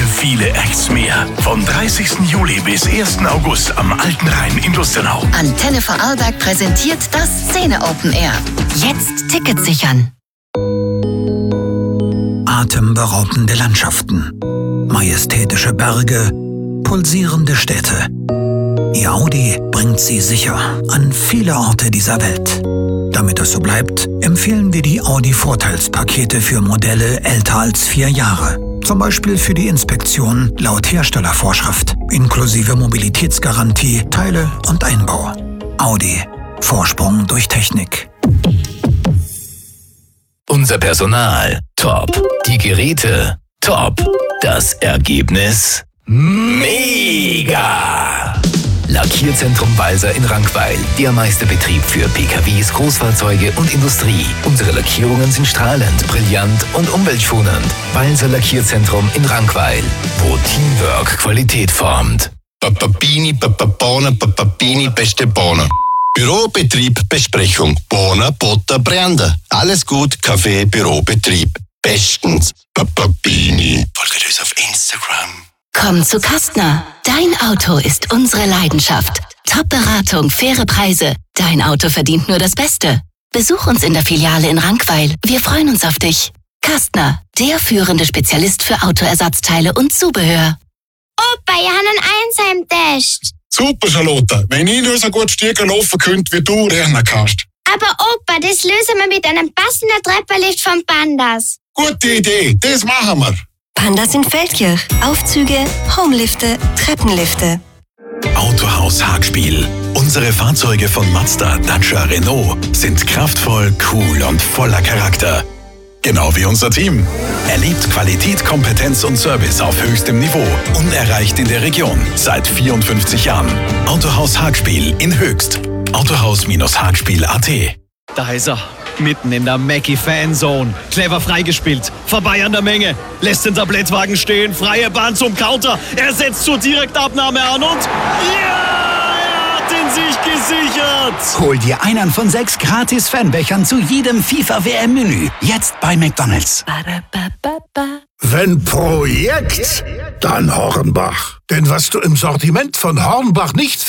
viele Acts mehr. Vom 30. Juli bis 1. August am Alten Rhein in Lustenau. Antenne Vorarlberg präsentiert das Szene Open Air. Jetzt Tickets sichern. Atemberaubende Landschaften, majestätische Berge, pulsierende Städte. Ihr Audi bringt Sie sicher an viele Orte dieser Welt. Damit es so bleibt, empfehlen wir die Audi-Vorteilspakete für Modelle älter als 4 Jahre. Zum Beispiel für die Inspektion laut Herstellervorschrift, inklusive Mobilitätsgarantie, Teile und Einbau. Audi. Vorsprung durch Technik. Unser Personal top. Die Geräte top. Das Ergebnis mega. Lackierzentrum Balser in Rankweil. Der Meisterbetrieb für PKWs, Großfahrzeuge und Industrie. Unsere Lackierungen sind strahlend, brillant und umweltschonend. Balser Lackierzentrum in Rankweil, wo Teamwork Qualität formt. Papapini, Papapone, Papapini, beste Bohne. Bürobetrieb, Besprechung. Bohne, Butter, Brände. Alles gut, Kaffee, Bürobetrieb. Bestens. Papapini. Folgt uns auf Instagram. Komm zu Kastner. Dein Auto ist unsere Leidenschaft. Top-Beratung, faire Preise. Dein Auto verdient nur das Beste. Besuch uns in der Filiale in Rankweil. Wir freuen uns auf dich. Kastner, der führende Spezialist für Autoersatzteile und Zubehör. Opa, ich habe einen Einser-Test. Super, Charlotte. Wenn ich nur so gut Stiege laufen könnte, wie du rechnen kannst. Aber Opa, das lösen wir mit einem passenden Treppenlift von Pandas. Gute Idee, das machen wir. Pandas in Feldkirch. Aufzüge, Homelifte, Treppenlifte. Autohaus Hagspiel. Unsere Fahrzeuge von Mazda, Dacia, Renault sind kraftvoll, cool und voller Charakter. Genau wie unser Team. Erlebt Qualität, Kompetenz und Service auf höchstem Niveau. Unerreicht in der Region. Seit 54 Jahren. Autohaus Hagspiel in Höchst. Autohaus-hagspiel.at. Da ist er. Mitten in der Mackie-Fanzone. Clever freigespielt. Vorbei an der Menge. Lässt den Tablettwagen stehen. Freie Bahn zum Counter. Er setzt zur Direktabnahme an und... Ja! Er hat ihn sich gesichert! Hol dir einen von 6 gratis Fanbechern zu jedem FIFA-WM-Menü. Jetzt bei McDonald's. Wenn Projekt, dann Hornbach. Denn was du im Sortiment von Hornbach nicht